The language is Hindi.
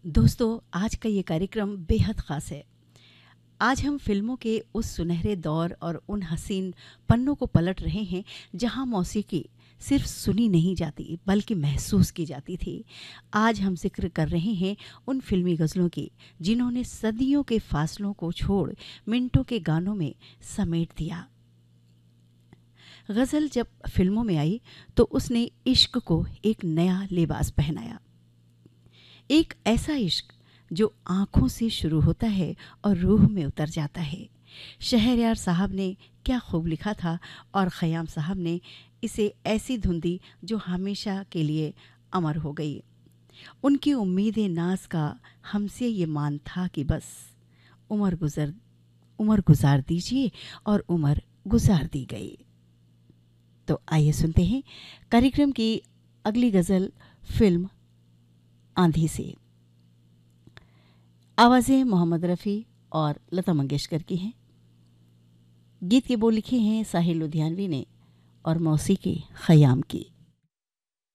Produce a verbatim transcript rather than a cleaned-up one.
दोस्तों, आज का ये कार्यक्रम बेहद ख़ास है। आज हम फ़िल्मों के उस सुनहरे दौर और उन हसीन पन्नों को पलट रहे हैं, जहाँ मौसीकी सिर्फ़ सुनी नहीं जाती, बल्कि महसूस की जाती थी। आज हम ज़िक्र कर रहे हैं उन फ़िल्मी गज़लों की, जिन्होंने सदियों के फ़ासलों को छोड़ मिनटों के गानों में समेट दिया। गज़ल जब फ़िल्मों में आई, तो उसने इश्क को एक नया लिबास पहनाया। एक ऐसा इश्क जो आँखों से शुरू होता है और रूह में उतर जाता है। शहरयार साहब ने क्या खूब लिखा था, और ख़याम साहब ने इसे ऐसी धुन दी जो हमेशा के लिए अमर हो गई। उनकी उम्मीद नाज का हमसे ये मान था कि बस उम्र गुजर उम्र गुजार दीजिए, और उम्र गुजार दी गई। तो आइए सुनते हैं कार्यक्रम की अगली गज़ल फिल्म आंधी से। आवाज़ें मोहम्मद रफ़ी और लता मंगेशकर की हैं। गीत के बोल लिखे हैं साहिल लुधियानवी ने और मौसीकी ख़याम की।